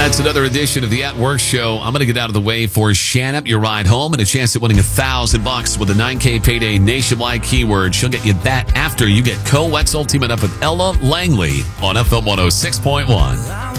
That's another edition of the At Work Show. I'm going to get out of the way for Shannon, your ride home, and a chance at winning $1,000 with a 9K payday nationwide keyword. She'll get you that after you get Co-Wetzel teaming up with Ella Langley on FM 106.1.